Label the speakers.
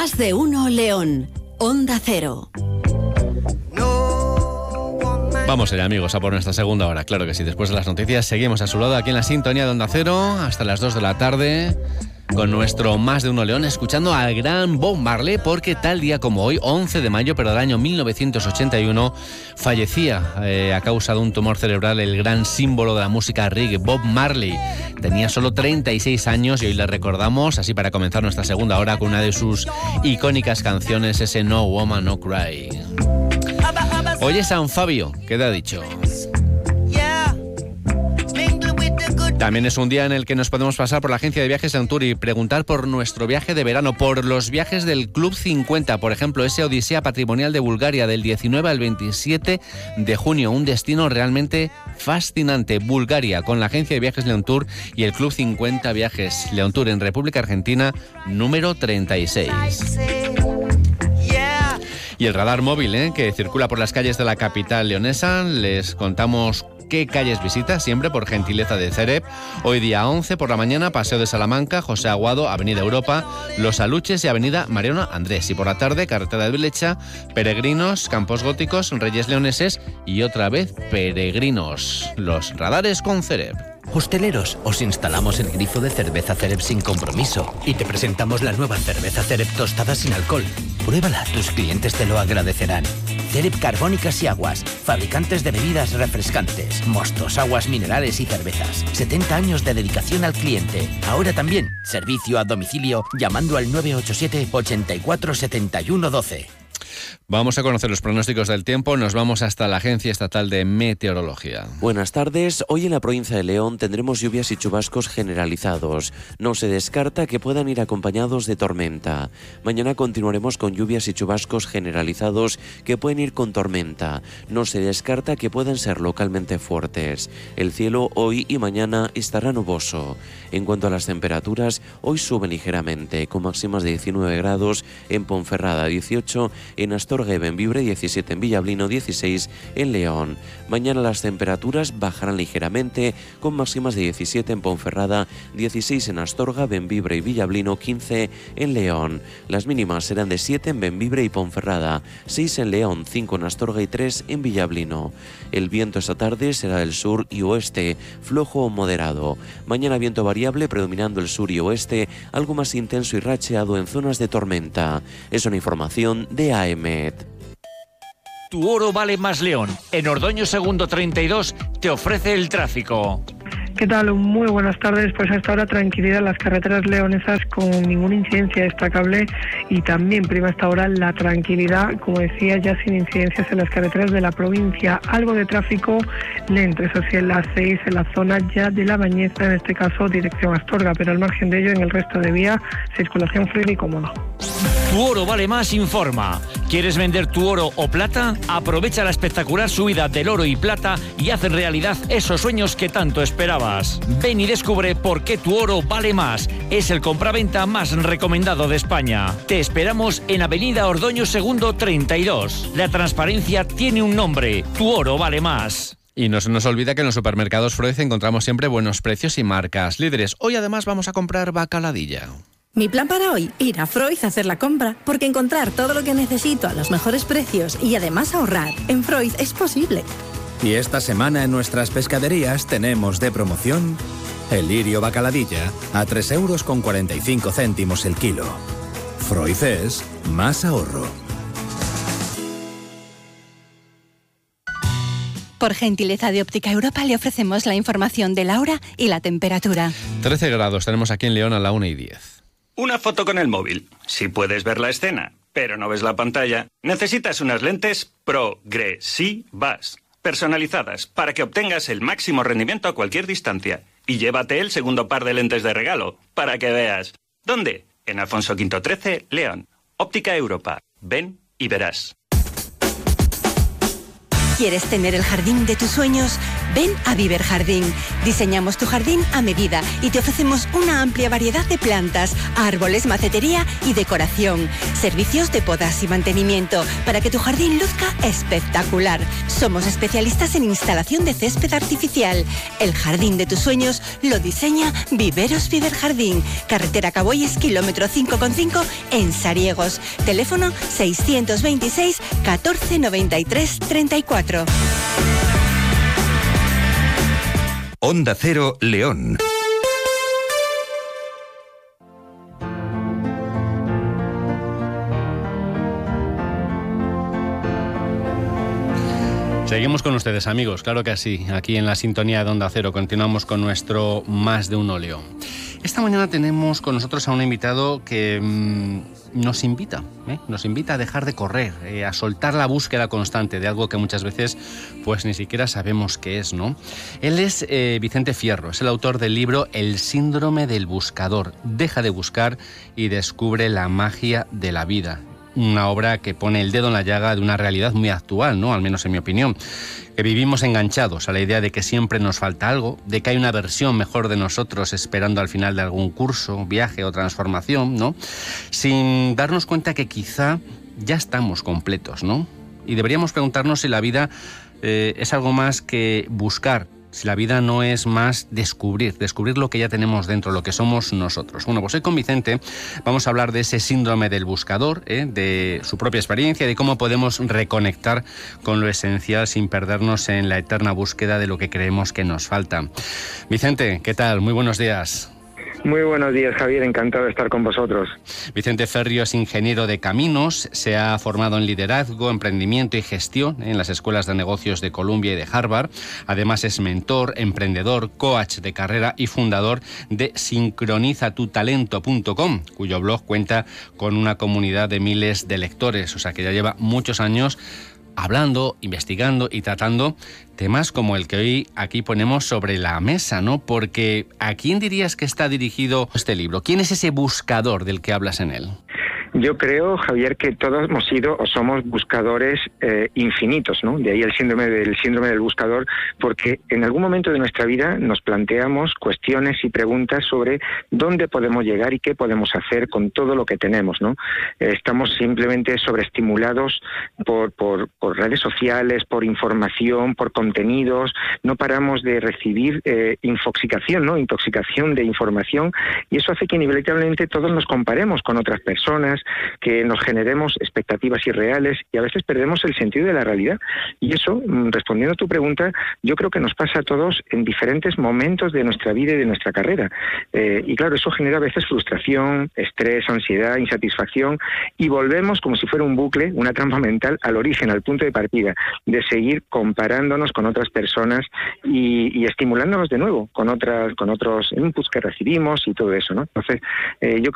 Speaker 1: Más de uno León. Onda Cero.
Speaker 2: Vamos allá, amigos, a por nuestra segunda hora. Claro que sí, después de las noticias seguimos a su lado aquí en la sintonía de Onda Cero hasta las 2 de la tarde con nuestro Más de uno León, escuchando al gran Bob Marley, porque tal día como hoy, 11 de mayo, pero del año 1981, fallecía a causa de un tumor cerebral el gran símbolo de la música reggae, Bob Marley. Tenía solo 36 años y hoy le recordamos, así para comenzar nuestra segunda hora, con una de sus icónicas canciones, ese No Woman No Cry. Oye, San Fabio, ¿qué te ha dicho? También es un día en el que nos podemos pasar por la agencia de viajes Leontour y preguntar por nuestro viaje de verano, por los viajes del Club 50, por ejemplo, ese Odisea Patrimonial de Bulgaria del 19 al 27 de junio, un destino realmente fascinante. Bulgaria, con la agencia de viajes Leontour y el Club 50 Viajes Leontour en República Argentina, número 36. Y el radar móvil, que circula por las calles de la capital leonesa. Les contamos qué calles visita, siempre por gentileza de CEREP. Hoy día 11 por la mañana, Paseo de Salamanca, José Aguado, Avenida Europa, Los Aluches y Avenida Mariano Andrés. Y por la tarde, Carretera de Vilecha, Peregrinos, Campos Góticos, Reyes Leoneses y otra vez Peregrinos. Los radares con CEREP.
Speaker 3: Hosteleros, os instalamos el grifo de cerveza CEREP sin compromiso y te presentamos la nueva cerveza CEREP tostada sin alcohol. Pruébala, tus clientes te lo agradecerán. CEREP Carbónicas y Aguas, fabricantes de bebidas refrescantes, mostos, aguas minerales y cervezas. 70 años de dedicación al cliente. Ahora también, servicio a domicilio llamando al 987 84 71 12.
Speaker 2: Vamos a conocer los pronósticos del tiempo. Nos vamos hasta la Agencia Estatal de Meteorología.
Speaker 4: Buenas tardes. Hoy en la provincia de León tendremos lluvias y chubascos generalizados. No se descarta que puedan ir acompañados de tormenta. Mañana continuaremos con lluvias y chubascos generalizados que pueden ir con tormenta. No se descarta que puedan ser localmente fuertes. El cielo hoy y mañana estará nuboso. En cuanto a las temperaturas, hoy suben ligeramente, con máximas de 19 grados en Ponferrada, 18 en Astorga y Bembibre, 17 en Villablino, 16 en León. Mañana las temperaturas bajarán ligeramente, con máximas de 17 en Ponferrada, 16 en Astorga, Bembibre y Villablino, 15 en León. Las mínimas serán de 7 en Bembibre y Ponferrada, 6 en León, 5 en Astorga y 3 en Villablino. El viento esta tarde será del sur y oeste, flojo o moderado. Mañana viento variable predominando el sur y oeste, algo más intenso y racheado en zonas de tormenta. Es una información de AEMET.
Speaker 5: Tu oro vale más León. En Ordoño Segundo 32 te ofrece el tráfico.
Speaker 6: ¿Qué tal? Muy buenas tardes. Pues hasta ahora tranquilidad en las carreteras leonesas con ninguna incidencia destacable y también prima hasta ahora la tranquilidad, como decía, ya sin incidencias en las carreteras de la provincia. Algo de tráfico lento, eso sí, en las 6, en la zona ya de La Bañeza, en este caso dirección Astorga, pero al margen de ello en el resto de vía, circulación fluida y cómoda.
Speaker 5: Tu oro vale más informa. ¿Quieres vender tu oro o plata? Aprovecha la espectacular subida del oro y plata y haz realidad esos sueños que tanto esperabas. Ven y descubre por qué tu oro vale más. Es el compraventa más recomendado de España. Te esperamos en Avenida Ordoño Segundo 32. La transparencia tiene un nombre. Tu oro vale más.
Speaker 2: Y no se nos olvida que en los supermercados Freud encontramos siempre buenos precios y marcas líderes. Hoy además vamos a comprar bacaladilla.
Speaker 7: Mi plan para hoy, ir a Freud a hacer la compra, porque encontrar todo lo que necesito a los mejores precios y además ahorrar en Freud es posible.
Speaker 8: Y esta semana en nuestras pescaderías tenemos de promoción el lirio bacaladilla a 3,45 € el kilo. Freud es más ahorro.
Speaker 9: Por gentileza de Óptica Europa le ofrecemos la información de la hora y la temperatura.
Speaker 2: 13 grados tenemos aquí en León a la 1:10.
Speaker 10: Una foto con el móvil. Si puedes ver la escena, pero no ves la pantalla, necesitas unas lentes progresivas, personalizadas, para que obtengas el máximo rendimiento a cualquier distancia. Y llévate el segundo par de lentes de regalo, para que veas. ¿Dónde? En Alfonso V 13, León. Óptica Europa. Ven y verás.
Speaker 9: ¿Quieres tener el jardín de tus sueños? Ven a Viver Jardín. Diseñamos tu jardín a medida y te ofrecemos una amplia variedad de plantas, árboles, macetería y decoración. Servicios de podas y mantenimiento para que tu jardín luzca espectacular. Somos especialistas en instalación de césped artificial. El jardín de tus sueños lo diseña Viveros Viver Jardín. Carretera Caboyes, kilómetro 5,5 en Sariegos. Teléfono 626 14 93 34.
Speaker 11: Onda Cero, León.
Speaker 2: Seguimos con ustedes, amigos, claro que sí. Aquí en la sintonía de Onda Cero continuamos con nuestro Más de Uno León. Esta mañana tenemos con nosotros a un invitado que nos invita a dejar de correr, a soltar la búsqueda constante de algo que muchas veces pues ni siquiera sabemos qué es, ¿no? Él es Vicente Fierro, es el autor del libro El síndrome del buscador. Deja de buscar y descubre la magia de la vida. Una obra que pone el dedo en la llaga de una realidad muy actual, ¿no? Al menos en mi opinión. Que vivimos enganchados a la idea de que siempre nos falta algo, de que hay una versión mejor de nosotros esperando al final de algún curso, viaje o transformación, ¿no? Sin darnos cuenta que quizá ya estamos completos, ¿no? Y deberíamos preguntarnos si la vida es algo más que buscar, si la vida no es más descubrir lo que ya tenemos dentro, lo que somos nosotros. Bueno, pues hoy con Vicente vamos a hablar de ese síndrome del buscador, de su propia experiencia, de cómo podemos reconectar con lo esencial sin perdernos en la eterna búsqueda de lo que creemos que nos falta. Vicente, ¿qué tal? Muy buenos días.
Speaker 12: Muy buenos días, Javier, encantado de estar con vosotros.
Speaker 2: Vicente Fierro es ingeniero de caminos, se ha formado en liderazgo, emprendimiento y gestión en las escuelas de negocios de Columbia y de Harvard. Además es mentor, emprendedor, coach de carrera y fundador de sincronizatutalento.com, cuyo blog cuenta con una comunidad de miles de lectores, o sea que ya lleva muchos años hablando, investigando y tratando temas como el que hoy aquí ponemos sobre la mesa, ¿no? Porque ¿a quién dirías que está dirigido este libro? ¿Quién es ese buscador del que hablas en él?
Speaker 12: Yo creo, Javier, que todos hemos sido o somos buscadores infinitos, ¿no? De ahí el síndrome del buscador, porque en algún momento de nuestra vida nos planteamos cuestiones y preguntas sobre dónde podemos llegar y qué podemos hacer con todo lo que tenemos, ¿no? Estamos simplemente sobreestimulados por redes sociales, por información, por contenidos. No paramos de recibir intoxicación de información, y eso hace que inevitablemente todos nos comparemos con otras personas, que nos generemos expectativas irreales y a veces perdemos el sentido de la realidad. Y eso, respondiendo a tu pregunta, yo creo que nos pasa a todos en diferentes momentos de nuestra vida y de nuestra carrera. Y claro, eso genera a veces frustración, estrés, ansiedad, insatisfacción, y volvemos como si fuera un bucle, una trampa mental, al origen, al punto de partida, de seguir comparándonos con otras personas y estimulándonos de nuevo con otros inputs que recibimos y todo eso, ¿no? Entonces, yo